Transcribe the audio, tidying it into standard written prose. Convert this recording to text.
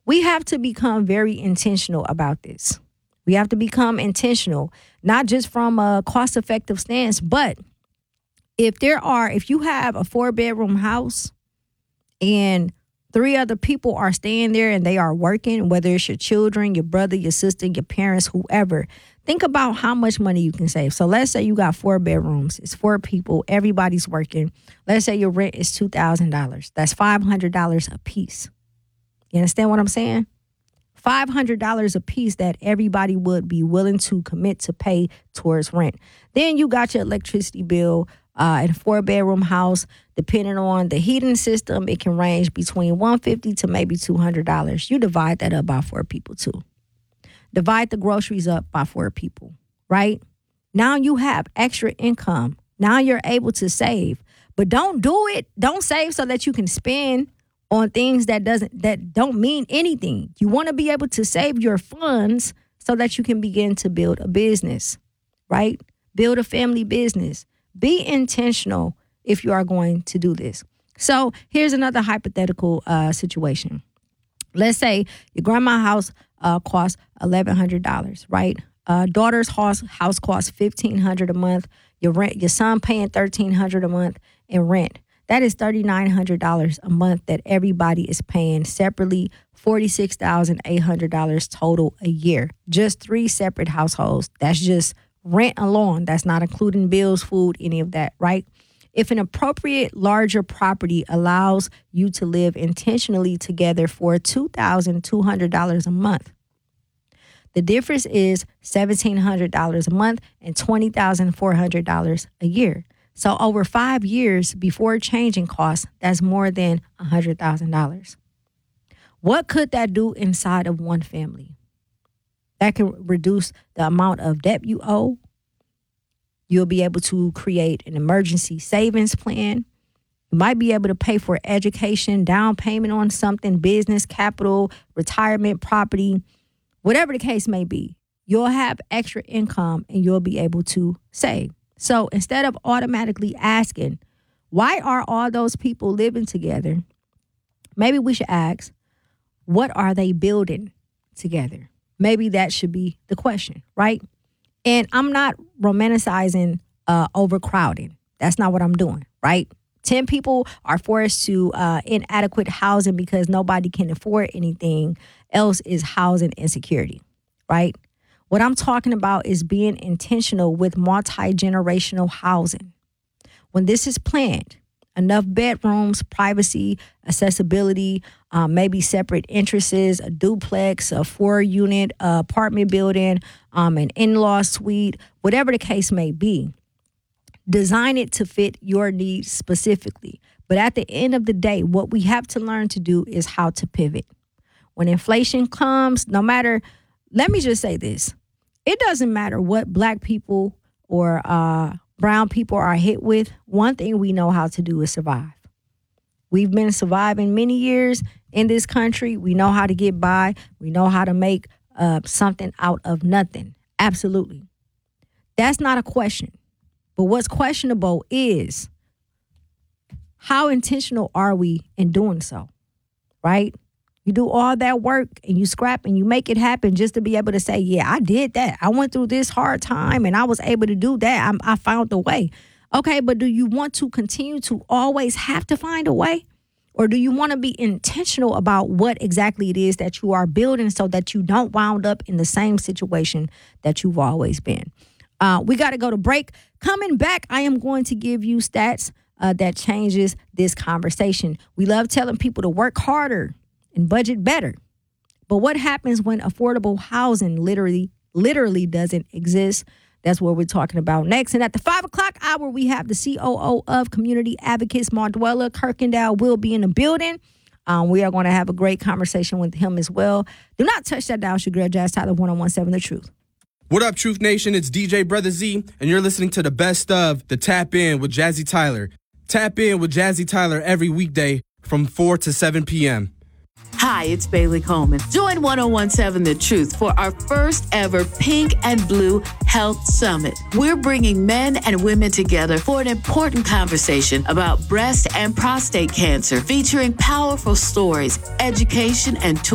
We have to become very intentional about this. We have to become intentional, not just from a cost-effective stance, but if you have a 4-bedroom house and 3 other people are staying there and they are working, whether it's your children, your brother, your sister, your parents, whoever, think about how much money you can save. So let's say you got 4 bedrooms. It's 4 people. Everybody's working. Let's say your rent is $2,000. That's $500 a piece. You understand what I'm saying? $500 a piece that everybody would be willing to commit to pay towards rent. Then you got your electricity bill in a 4-bedroom house. Depending on the heating system, it can range between $150 to maybe $200. You divide that up by 4 people too. Divide the groceries up by 4 people, right? Now you have extra income. Now you're able to save. But don't save so that you can spend on things that don't mean anything. You want to be able to save your funds so that you can begin to build a business, right? Build a family business. Be intentional if you are going to do this. So here's another hypothetical situation. Let's say your grandma's house costs $1,100, right? Daughter's house costs $1,500 a month. Your son paying $1,300 a month in rent. That is $3,900 a month that everybody is paying separately, $46,800 total a year. Just 3 separate households. That's just rent alone. That's not including bills, food, any of that, right? If an appropriate larger property allows you to live intentionally together for $2,200 a month, the difference is $1,700 a month and $20,400 a year. So over 5 years before changing costs, that's more than $100,000. What could that do inside of one family? That can reduce the amount of debt you owe. You'll be able to create an emergency savings plan. You might be able to pay for education, down payment on something, business, capital, retirement, property, whatever the case may be. You'll have extra income and you'll be able to save. So instead of automatically asking, why are all those people living together? Maybe we should ask, what are they building together? Maybe that should be the question, right? And I'm not romanticizing overcrowding. That's not what I'm doing, right? 10 people are forced to inadequate housing because nobody can afford anything else is housing insecurity, right? What I'm talking about is being intentional with multi-generational housing. When this is planned, enough bedrooms, privacy, accessibility, maybe separate entrances, a duplex, a 4-unit apartment building, an in-law suite, whatever the case may be. Design it to fit your needs specifically. But at the end of the day, what we have to learn to do is how to pivot. When inflation comes, let me just say this. It doesn't matter what Black people or brown people are hit with. One thing we know how to do is survive. We've been surviving many years in this country. We know how to get by. We know how to make something out of nothing. Absolutely. That's not a question. But what's questionable is how intentional are we in doing so, right? You do all that work and you scrap and you make it happen just to be able to say, yeah, I did that. I went through this hard time and I was able to do that. I found the way. Okay, but do you want to continue to always have to find a way? Or do you want to be intentional about what exactly it is that you are building so that you don't wound up in the same situation that you've always been? We got to go to break. Coming back, I am going to give you stats that changes this conversation. We love telling people to work harder and budget better. But what happens when affordable housing literally doesn't exist? That's what we're talking about next. And at the 5 o'clock hour, we have the COO of Community Advocates, Mardwella Kirkendall, will be in the building. We are going to have a great conversation with him as well. Do not touch that dial. It's your girl, Jazz Tyler, 101.7 The Truth. What up, Truth Nation? It's DJ Brother Z, and you're listening to the best of the Tap In with Jazzy Tyler. Tap In with Jazzy Tyler every weekday from 4 to 7 p.m. Hi, it's Bailey Coleman. Join 101.7 The Truth for our first ever Pink and Blue Health Summit. We're bringing men and women together for an important conversation about breast and prostate cancer, featuring powerful stories, education, and tools